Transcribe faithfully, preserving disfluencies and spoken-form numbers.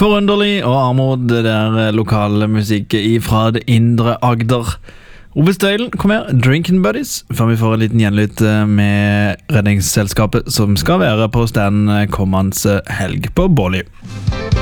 Forunderlig og Armod, det der lokale musikk fra det indre Agder. Ove Støylen, kom her, Drinking Buddies, før vi får en liten gjenlytt med Redningsselskapet som skal være på stand kommende helg på Båli.